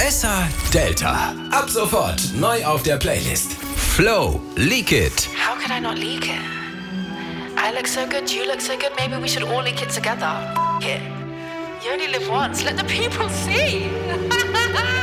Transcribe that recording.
Besser Delta. Ab sofort neu auf der Playlist. Flow, Leak It. How could I not leak it? I look so good, you look so good, maybe we should all leak it together. It. You only live once, let the people see.